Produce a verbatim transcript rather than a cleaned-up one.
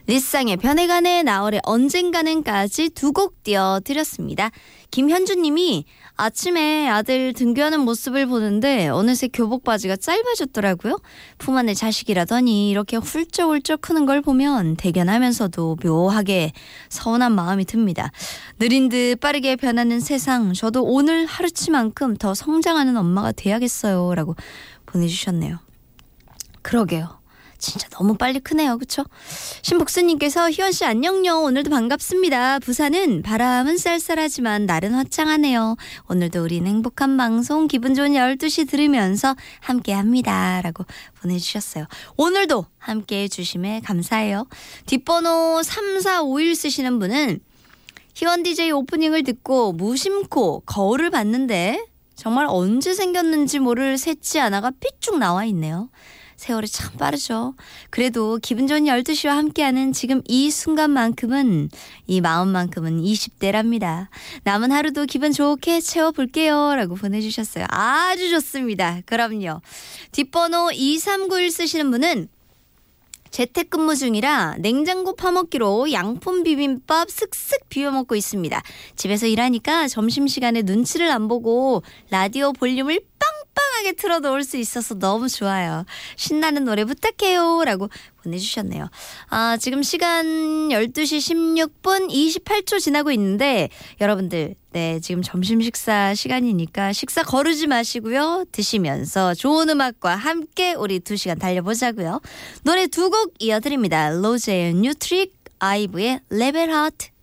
리쌍의 변해가네, 나월의 언젠가는까지 두 곡 띄워드렸습니다. 김현주님이 아침에 아들 등교하는 모습을 보는데 어느새 교복 바지가 짧아졌더라고요. 품 안에 자식이라더니 이렇게 훌쩍훌쩍 크는 걸 보면 대견하면서도 묘하게 서운한 마음이 듭니다. 느린 듯 빠르게 변하는 세상, 저도 오늘 하루치만큼 더 성장하는 엄마가 돼야겠어요 라고 보내주셨네요. 그러게요. 진짜 너무 빨리 크네요. 그쵸? 신복수님께서 희원씨 안녕요. 오늘도 반갑습니다. 부산은 바람은 쌀쌀하지만 날은 화창하네요. 오늘도 우리는 행복한 방송 기분 좋은 열두 시 들으면서 함께합니다 라고 보내주셨어요. 오늘도 함께해 주심에 감사해요. 뒷번호 삼사오일 쓰시는 분은 희원 디제이 오프닝을 듣고 무심코 거울을 봤는데 정말 언제 생겼는지 모를 셋째 하나가 삐쭉 나와 있네요. 세월이 참 빠르죠. 그래도 기분 좋은 열두 시와 함께하는 지금 이 순간만큼은, 이 마음만큼은 이십 대랍니다. 남은 하루도 기분 좋게 채워볼게요 라고 보내주셨어요. 아주 좋습니다. 그럼요. 뒷번호 이삼구일 쓰시는 분은 재택근무 중이라 냉장고 파먹기로 양품 비빔밥 슥슥 비벼먹고 있습니다. 집에서 일하니까 점심시간에 눈치를 안 보고 라디오 볼륨을 빵빵하게 틀어놓을 수 있어서 너무 좋아요. 신나는 노래 부탁해요 라고 보내주셨네요. 아, 지금 시간 열두 시 십육 분 이십팔 초 지나고 있는데 여러분들 네 지금 점심 식사 시간이니까 식사 거르지 마시고요. 드시면서 좋은 음악과 함께 우리 두 시간 달려보자고요. 노래 두 곡 이어드립니다. 로제의 뉴트릭, 아이브의 레벨 하트.